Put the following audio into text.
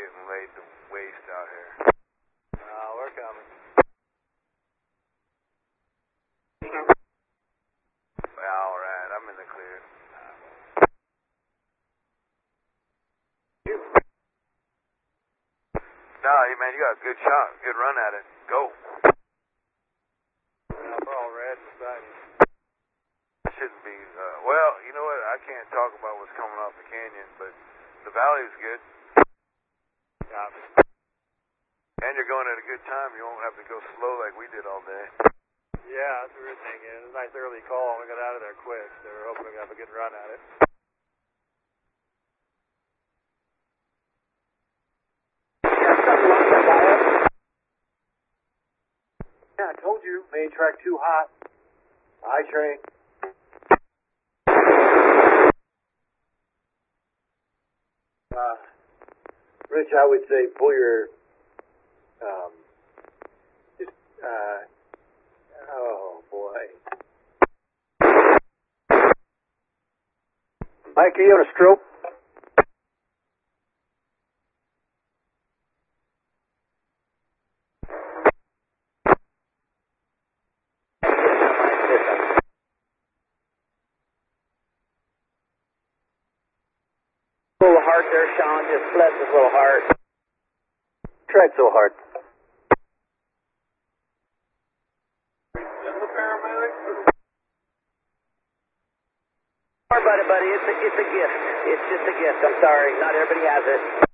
getting laid to waste out here. We're coming. Alright, I'm in the clear. Nah, hey man, you got a good shot, good run at it. Go. We're all red beside you. Shouldn't be, well, you know what, I can't talk about what's coming off the canyon, but the valley's good. Copy. And you're going at a good time, you won't have to go slow like we did all day. Yeah, that's what we were thinking. It was a nice early call and we got out of there quick, so we're hoping we have a good run at it. Yeah, I told you, main track too hot. I train. Rich, I would say pull your, oh boy. Mike, are you on a stroke? A little hard there, Sean. Just bless his little heart. Tried so hard. Sorry, buddy. It's a gift. It's just a gift. I'm sorry. Not everybody has it.